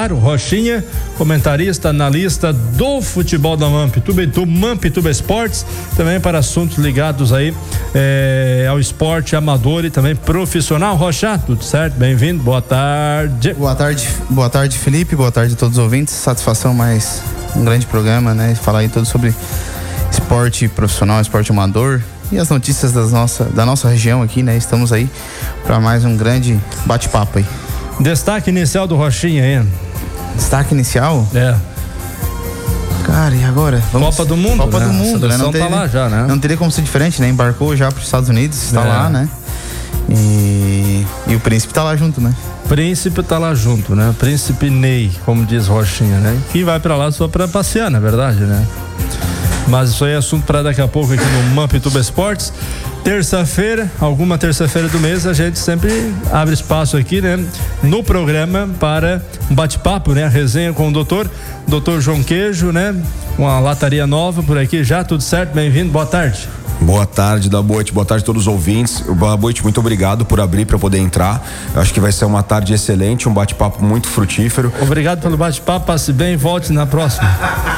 claro, Rochinha, comentarista, analista do futebol da Mampituba, do Mampituba Esportes, também para assuntos ligados aí ao esporte amador e também profissional. Rocha, tudo certo? Bem-vindo, boa tarde. Boa tarde, Felipe, boa tarde a todos os ouvintes. Satisfação, mais um grande programa, né? Falar aí tudo sobre esporte profissional, esporte amador e as notícias da nossa região aqui, né? Estamos aí para mais um grande bate-papo aí. Destaque inicial do Rochinha aí. Destaque inicial? É. Cara, e agora? Copa do Mundo, Copa do Mundo, né? Não tá lá já, né? Não teria como ser diferente, né? Embarcou já para os Estados Unidos, está lá, né? E o Príncipe tá lá junto, né? Príncipe tá lá junto, né? Príncipe Ney, como diz Rochinha, né? Que vai pra lá só pra passear, na verdade, né? Mas isso aí é assunto pra daqui a pouco aqui no Mampituba Esportes. Terça-feira, alguma terça-feira do mês, a gente sempre abre espaço aqui, né? No programa para um bate-papo, né? A resenha com o doutor João Queijo, né? Uma lataria nova por aqui já, tudo certo? Bem-vindo, boa tarde. Boa tarde, Daboite, boa tarde a todos os ouvintes. Daboite, muito obrigado por abrir para poder entrar. Eu acho que vai ser uma tarde excelente, um bate-papo muito frutífero. Obrigado pelo bate-papo, passe bem e volte na próxima.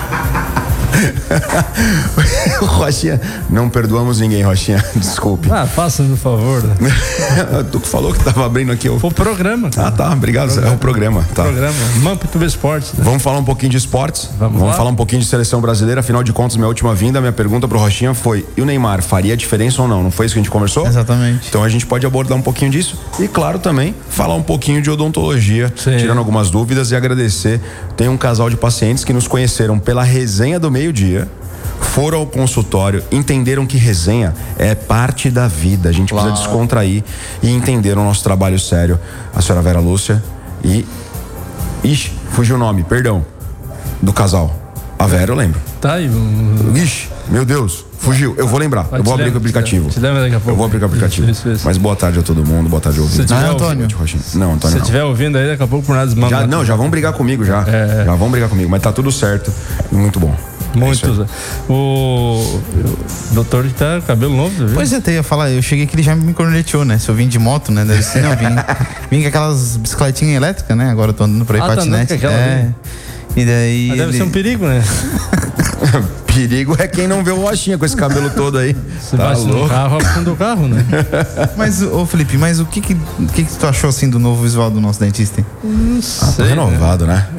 Rochinha, não perdoamos ninguém, Rochinha, desculpe. Faça por favor. Tu que falou que tava abrindo aqui o programa. Cara. Tá, obrigado, é o programa, tá. Mampituba Esportes, né? Vamos falar um pouquinho de esportes, vamos falar um pouquinho de seleção brasileira. Afinal de contas, minha última vinda, minha pergunta pro Rochinha foi: e o Neymar, faria diferença ou não? Não foi isso que a gente conversou? Exatamente. Então a gente pode abordar um pouquinho disso e, claro, também falar um pouquinho de odontologia, tirando algumas dúvidas, e agradecer. Tem um casal de pacientes que nos conheceram pela resenha do meio-dia, foram ao consultório, entenderam que resenha é parte da vida, a gente precisa descontrair, e entenderam o nosso trabalho sério. A senhora Vera Lúcia e... Ixi, fugiu o nome, perdão, do casal. A Vera eu lembro. Tá aí. Ixi, meu Deus, fugiu. Eu vou lembrar, eu vou abrir o aplicativo. Te lembra daqui a pouco. Eu vou abrir o aplicativo. Isso. Mas boa tarde a todo mundo, boa tarde, ouvintes. Antônio. Não, Antônio. Se estiver ouvindo aí, daqui a pouco por nada desmanda. Já vão brigar comigo já. Já vão brigar comigo, mas tá tudo certo e muito bom. Muito. O doutor que tá cabelo novo, viu? Pois eu ia falar, eu cheguei que ele já me corneteou, né? Se eu vim de moto, né? Deve ser, não, vim com aquelas bicicletinhas elétricas, né? Agora eu tô andando por aí patinete. E daí. Mas deve ser um perigo, né? Perigo é quem não vê o Rochinha com esse cabelo todo aí. Você vai no carro, afunda o carro, né? Mas, ô Felipe, mas o que tu achou assim do novo visual do nosso dentista? Não sei. Tá renovado, né?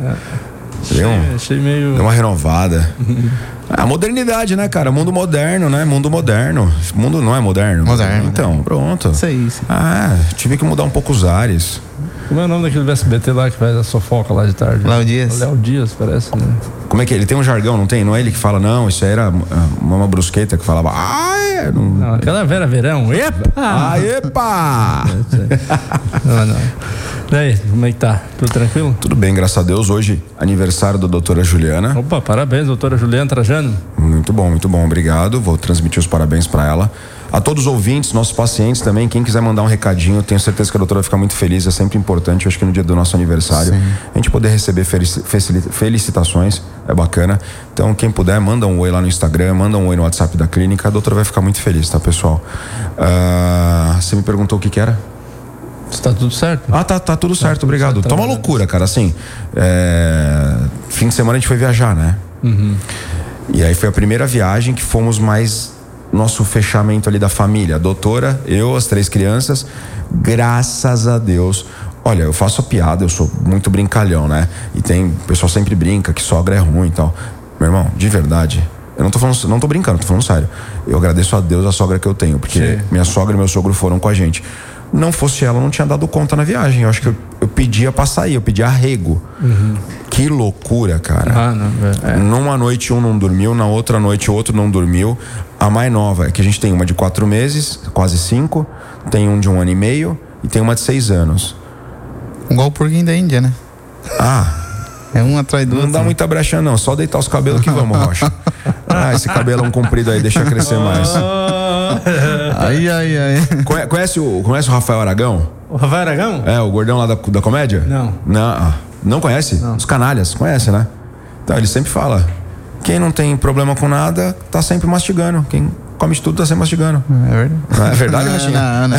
Achei meio... Deu uma renovada. A modernidade, né, cara? Mundo moderno, né? Mundo moderno. Mundo não é moderno? Moderno. Então, pronto. Isso aí. Tive que mudar um pouco os ares. Como é o nome daquele do SBT lá que faz a fofoca lá de tarde? Léo Dias. Léo Dias, parece, né? Como é que ele tem um jargão, não tem? Não é ele que fala, não, isso aí era uma brusqueta que falava. Não, aquela Vera Verão. Epa! Epa! Não. Daí, como é que tá? Tudo tranquilo? Tudo bem, graças a Deus. Hoje, aniversário da doutora Juliana. Opa, parabéns, doutora Juliana Trajano. Muito bom, obrigado. Vou transmitir os parabéns para ela. A todos os ouvintes, nossos pacientes também, quem quiser mandar um recadinho, tenho certeza que a doutora vai ficar muito feliz, é sempre importante. Eu acho que no dia do nosso aniversário, a gente poder receber felicitações, é bacana. Então, quem puder, manda um oi lá no Instagram, manda um oi no WhatsApp da clínica, a doutora vai ficar muito feliz, tá, pessoal? Você me perguntou o que era? Tá tudo certo? Tá tudo certo, obrigado. Tá uma loucura, cara, assim, fim de semana a gente foi viajar, né? E aí foi a primeira viagem que fomos mais nosso fechamento ali da família, a doutora, eu, as 3 crianças, graças a Deus. Olha, eu faço a piada, eu sou muito brincalhão, né? E o pessoal sempre brinca que sogra é ruim e tal. Meu irmão, de verdade, eu não tô brincando, tô falando sério. Eu agradeço a Deus a sogra que eu tenho, porque minha sogra e meu sogro foram com a gente. Não fosse ela, eu não tinha dado conta na viagem. Eu acho que eu pedia pra sair, eu pedia arrego. Que loucura, cara. Numa noite um não dormiu, na outra noite o outro não dormiu. A mais nova é que a gente tem uma de 4 meses, quase 5, tem um de 1 ano e meio e tem uma de 6 anos. Igual o porquinho da Índia, né? É um atrás do outro. Não dá muita brecha não, só deitar os cabelos que vamos, Rocha. Esse cabelão comprido aí, deixa crescer mais. Ai. Conhece o Rafael Aragão? O Rafael Aragão? É, o gordão lá da comédia? Não. Não conhece? Não. Os canalhas, conhece, né? Então ele sempre fala: quem não tem problema com nada, tá sempre mastigando. Quem come de tudo, tá sempre mastigando. É verdade? Não é verdade, Rochinha? Não.